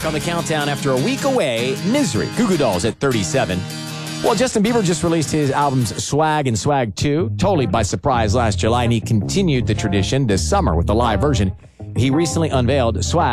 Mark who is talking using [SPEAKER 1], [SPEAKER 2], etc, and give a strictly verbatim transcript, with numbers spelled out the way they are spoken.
[SPEAKER 1] back on the countdown after a week away. Misery, Goo Goo Dolls at thirty-seven. Well, Justin Bieber just released his albums Swag and Swag two, totally by surprise last July, and he continued the tradition this summer with a live version. He recently unveiled Swag